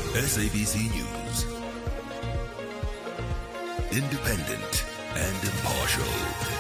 SABC News. Independent and impartial.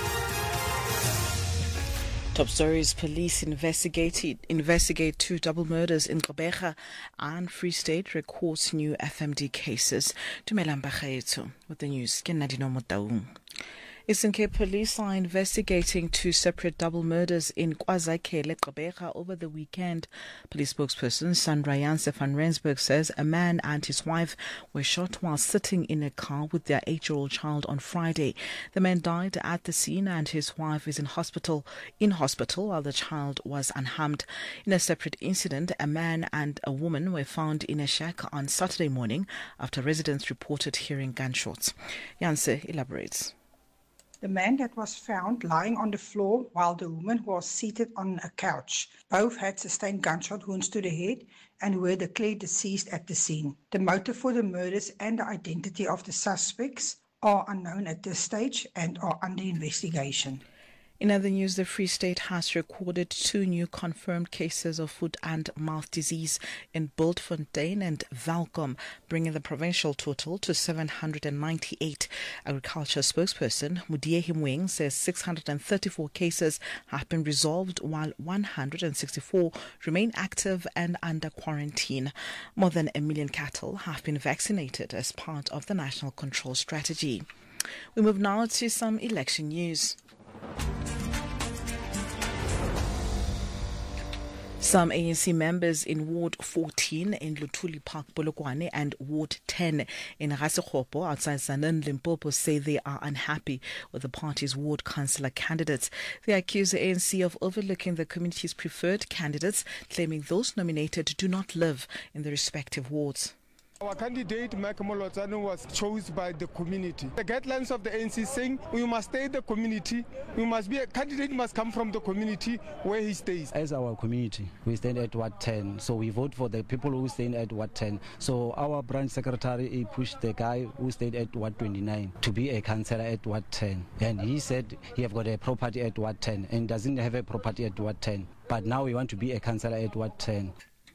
Top stories: police investigate two double murders in Gqeberha, and Free State records new FMD cases. Dumelang Bagaetso with the news. Ke Nadine Motaung. Eastern Cape Police are investigating two separate double murders in KwaZakhele, Gqeberha over the weekend. Police spokesperson Sandra Janse van Rensburg says a man and his wife were shot while sitting in a car with their 8-year-old child on Friday. The man died at the scene and his wife is in hospital while the child was unharmed. In a separate incident, a man and a woman were found in a shack on Saturday morning after residents reported hearing gunshots. Janse elaborates. The man that was found lying on the floor while the woman was seated on a couch. Both had sustained gunshot wounds to the head and were declared deceased at the scene. The motive for the murders and the identity of the suspects are unknown at this stage and are under investigation. In other news, the Free State has recorded two new confirmed cases of foot and mouth disease in Bultfontein and Welkom, bringing the provincial total to 798. Agriculture spokesperson Mudiye Himweng says 634 cases have been resolved while 164 remain active and under quarantine. More than 1 million cattle have been vaccinated as part of the National Control Strategy. We move now to some election news. Some ANC members in Ward 14 in Luthuli Park, Polokwane, and Ward 10 in Rasekgopo outside Zanen, Limpopo say they are unhappy with the party's ward councillor candidates. They accuse the ANC of overlooking the community's preferred candidates, claiming those nominated do not live in the respective wards. Our candidate, Mike Molotsano, was chosen by the community. The guidelines of the ANC saying we must stay in the community. A candidate must come from the community where he stays. As our community, we stand at Ward 10, so we vote for the people who stand at Ward 10. So our branch secretary he pushed the guy who stayed at Ward 29 to be a councillor at Ward 10, and he said he have got a property at Ward 10 and doesn't have a property at Ward 10. But now we want to be a councillor at Ward 10.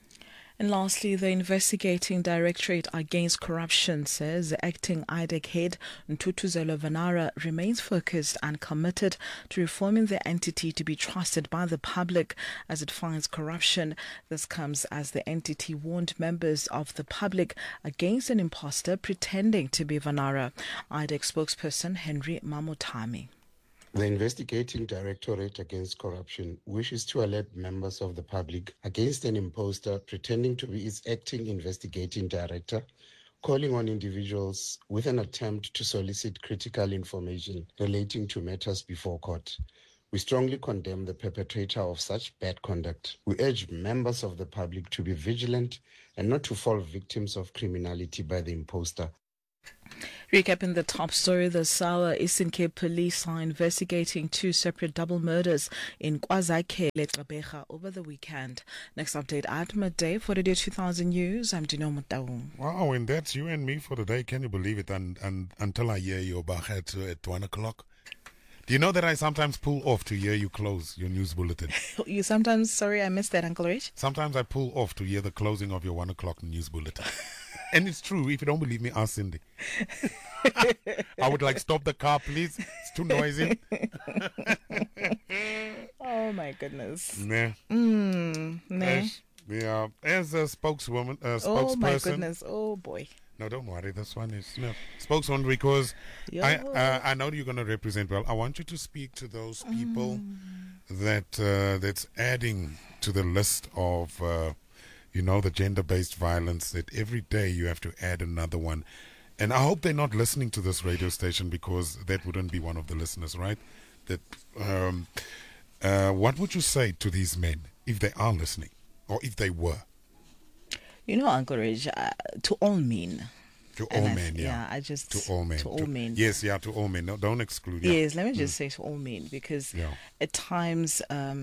And lastly, the Investigating Directorate Against Corruption says the acting IDEC head, Ntutuzelo Vanara, remains focused and committed to reforming the entity to be trusted by the public as it finds corruption. This comes as the entity warned members of the public against an imposter pretending to be Vanara. IDEC spokesperson Henry Mamotami. The Investigating Directorate Against Corruption wishes to alert members of the public against an imposter pretending to be its acting investigating director, calling on individuals with an attempt to solicit critical information relating to matters before court. We strongly condemn the perpetrator of such bad conduct. We urge members of the public to be vigilant and not to fall victims of criminality by the imposter. Recapping the top story this hour, Eastern Cape Police are investigating two separate double murders in KwaZakhele, Gqeberha over the weekend. Next update at midday for Radio 2000 News. I'm Dino Motaung. Wow, and that's you and me for the day. Can you believe it? And until I hear your bahet at 1 o'clock. Do you know that I sometimes pull off to hear you close your news bulletin? You sometimes, sorry, I missed that, Uncle Rich. Sometimes I pull off to hear the closing of your 1 o'clock news bulletin. And it's true. If you don't believe me, ask Cindy. I would stop the car, please. It's too noisy. Oh, my goodness. Nah. Nah. Yeah. As a spokeswoman, spokesperson. Oh, my goodness. Oh, boy. No, don't worry. This one is spokeswoman because I know you're going to represent well. I want you to speak to those people that's adding to the list of, the gender-based violence, that every day you have to add another one. And I hope they're not listening to this radio station because that wouldn't be one of the listeners, right? That what would you say to these men if they are listening or if they were? Uncle Reg, to all men. To all men, yeah. To all men. To all men. Yes, to all men. No, don't exclude. Yeah. Yes, let me just say to all men because at times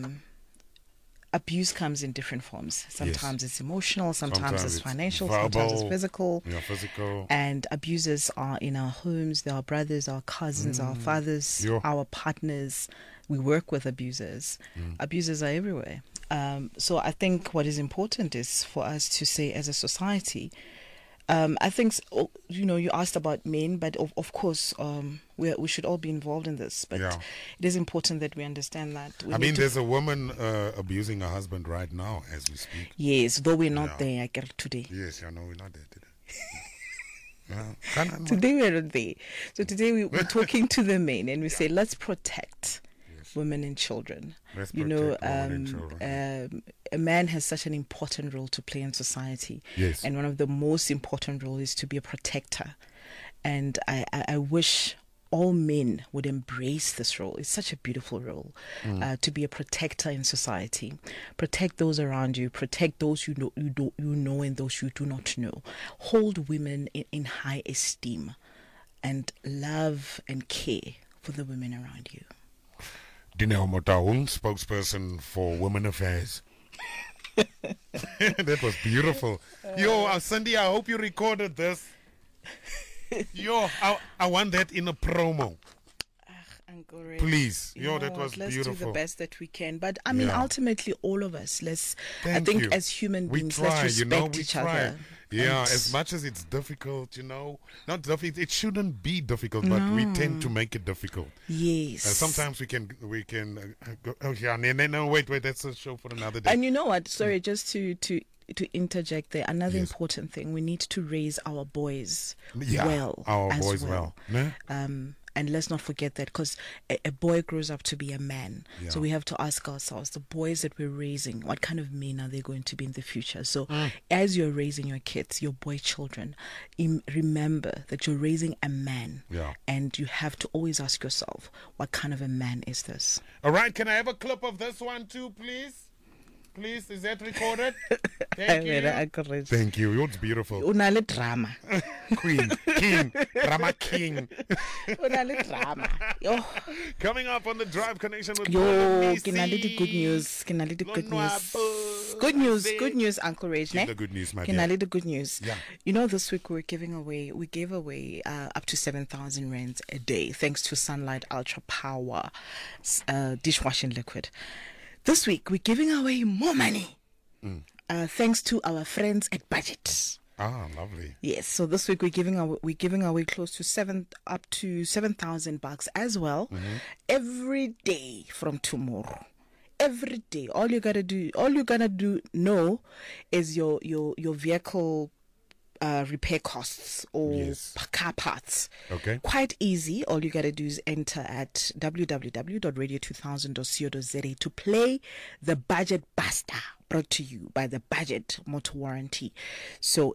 abuse comes in different forms. Sometimes it's emotional, sometimes it's financial, verbal, sometimes it's physical. Yeah, physical. And abusers are in our homes. They're our brothers, our cousins, our fathers, our partners. We work with abusers. Abusers are everywhere. So I think what is important is for us to say as a society, I think, you asked about men, but of course, we should all be involved in this. But it is important that we understand that. There's a woman abusing her husband right now as we speak. Yes, though we're not there today. Yes, we're not there today. Today we're not there. So today we're talking to the men and we say, let's protect women and children. Women and children. A man has such an important role to play in society. Yes. And one of the most important roles is to be a protector. And I wish all men would embrace this role. It's such a beautiful role, to be a protector in society. Protect those around you. Protect those you know and those you do not know. Hold women in high esteem and love and care for the women around you. Dineo Motaung, spokesperson for Women Affairs. That was beautiful. Cindy, I hope you recorded this. I want that in a promo. Uncle Ray. Please. That was let's beautiful. Let's do the best that we can. But ultimately, all of us, Thank you. as human beings, try, let's respect each try. other. Yeah, as much as it's difficult, not difficult. It shouldn't be difficult, but we tend to make it difficult. Yes. Sometimes we can go. Oh yeah, no, wait. That's a show for another day. And you know what? Sorry, just to interject there. Another important thing: we need to raise our boys well. Our boys well. No? And let's not forget that, because a boy grows up to be a man. Yeah. So we have to ask ourselves, the boys that we're raising, what kind of men are they going to be in the future? So as you're raising your kids, your boy children, remember that you're raising a man. Yeah. And you have to always ask yourself, what kind of a man is this? All right, can I have a clip of this one too, please? Please, is that recorded? Thank you. Thank you. It's beautiful. Unale drama. Queen, king, drama king. Unale drama. Coming up on the Drive Connection with Kinali good news. Kinali the good news. Good news, Uncle Rage. The good news, my dear. Kinali the good news. Yeah. This week we gave away up to 7,000 rands a day, thanks to Sunlight Ultra Power dishwashing liquid. This week, we're giving away more money, thanks to our friends at Budget. Ah, lovely. Yes, so this week we're giving away close to up to 7,000 bucks as well, every day from tomorrow. Every day, all you're gonna do is your vehicle repair costs or car parts. Okay. Quite easy. All you got to do is enter at www.radio2000.co.za to play the Budget Buster, brought to you by the Budget Motor Warranty. So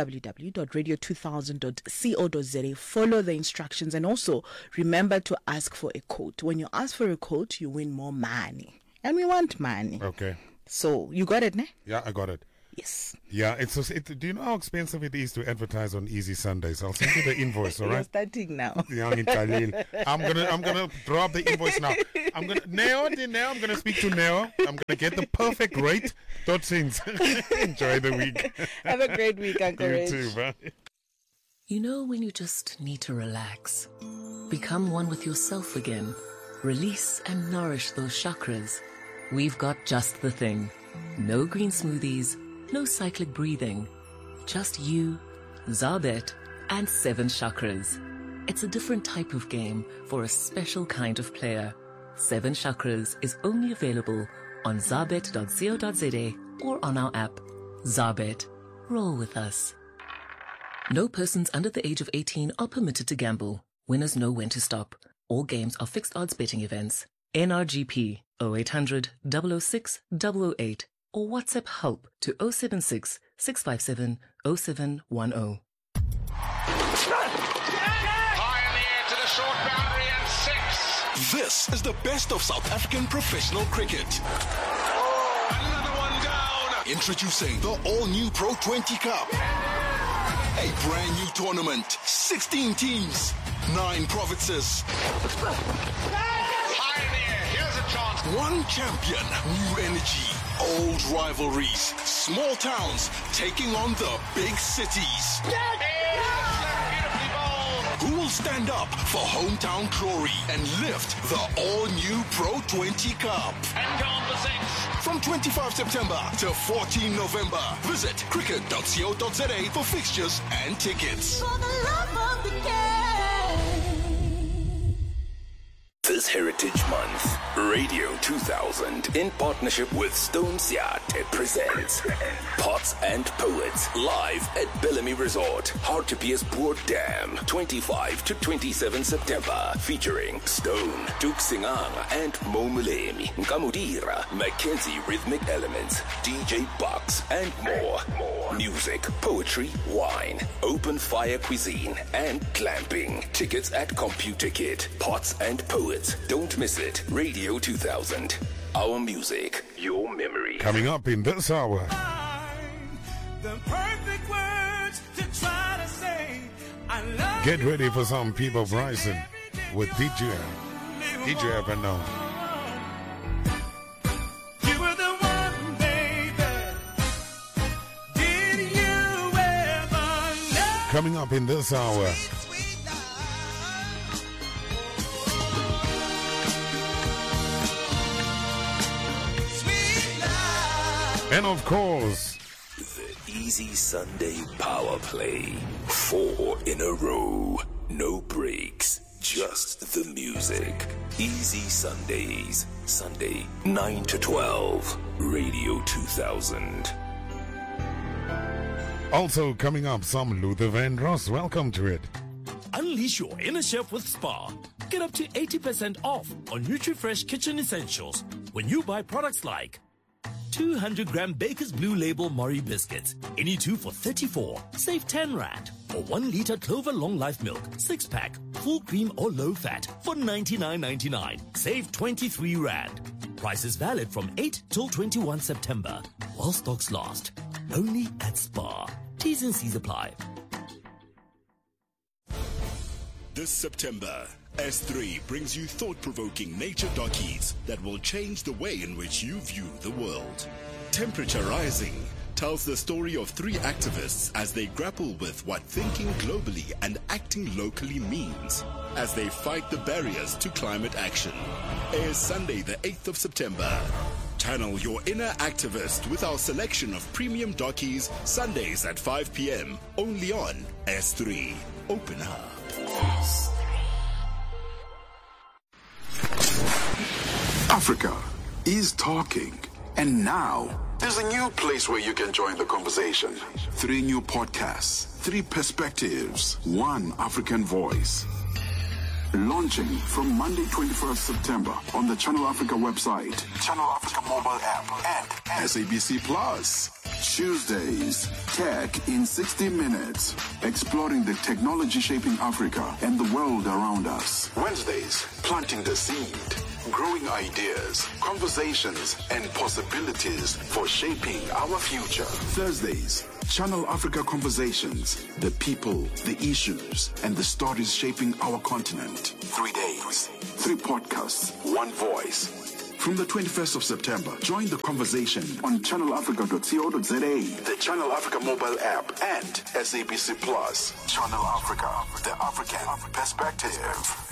www.radio2000.co.za. Follow the instructions and also remember to ask for a quote. When you ask for a quote, you win more money. And we want money. Okay. So you got it, ne? Yeah, I got it. Yes. Yeah, do you know how expensive it is to advertise on Easy Sundays? I'll send you the invoice, all right? You're starting now. I'm gonna drop the invoice now. I'm gonna speak to Neo. I'm gonna get the perfect rate. Tot ziens. Enjoy the week. Have a great week, Uncle Rich. You too, bye. You know when you just need to relax, become one with yourself again, release and nourish those chakras. We've got just the thing. No green smoothies, no cyclic breathing. Just you, Zabet, and 7 chakras. It's a different type of game for a special kind of player. 7 chakras is only available on zabet.co.za or on our app. Zabet. Roll with us. No persons under the age of 18 are permitted to gamble. Winners know when to stop. All games are fixed odds betting events. NRGP 0800 006 008 or WhatsApp help to 076 657 0710. High in the air to the short boundary and 6. This is the best of South African professional cricket. Another one down. Introducing the all-new Pro 20 Cup. A brand new tournament. 16 teams. 9 provinces. High in the air. Here's a chance. One champion. New energy. Old rivalries. Small towns taking on the big cities. Beautifully bowled. Who will stand up for hometown glory and lift the all-new Pro 20 Cup? And gone for 6. from 25 September to 14 November. Visit cricket.co.za for fixtures and tickets. For the love of the game. This Heritage Month, Radio 2000, in partnership with Stone Siate, presents Pots and Poets, live at Bellamy Resort, Hartebees Poort Dam, 25 to 27 September, featuring Stone, Duke Singang, and Mo Mulemi, Nkamudira, Mackenzie Rhythmic Elements, DJ Bucks, and more. Music, poetry, wine, open fire cuisine, and glamping. Tickets at Computer Kit. Pots and Poets. Don't miss it. Radio 2000. Our music, your memory. Coming up in this hour. The perfect words to try to say I love. Get ready for some People Bryson with DJ Ever Known. You were the one, baby. Did you ever know? Coming up in this hour. And of course, the Easy Sunday Power Play. 4 in a row. No breaks. Just the music. Easy Sundays. Sunday, 9 to 12. Radio 2000. Also coming up, some Luther Vandross. Welcome to it. Unleash your inner chef with Spar. Get up to 80% off on NutriFresh kitchen essentials when you buy products like 200-gram Baker's Blue Label Mori biscuits, any 2 for 34, save 10 Rand. Or 1-liter Clover Long Life Milk, 6-pack, full cream or low fat for 99.99, save 23 Rand. Price is valid from 8 till 21 September, while stocks last. Only at Spar. T's and C's apply. This September, S3 brings you thought-provoking nature dockies that will change the way in which you view the world. Temperature Rising tells the story of 3 activists as they grapple with what thinking globally and acting locally means as they fight the barriers to climate action. Airs Sunday the 8th of September. Channel your inner activist with our selection of premium dockies Sundays at 5 p.m. only on S3. Open up. Africa is talking. And now, there's a new place where you can join the conversation. 3 new podcasts, 3 perspectives, 1 African voice. Launching from Monday, 21st September on the Channel Africa website, Channel Africa mobile app, and SABC Plus. Tuesdays, Tech in 60 Minutes, exploring the technology shaping Africa and the world around us. Wednesdays, planting the seed, growing ideas, conversations, and possibilities for shaping our future. Thursdays, Channel Africa Conversations, the people, the issues, and the stories shaping our continent. 3 days, 3 podcasts, 1 voice. From the 21st of September, join the conversation on channelafrica.co.za, the Channel Africa mobile app, and SABC Plus. Channel Africa, the African perspective.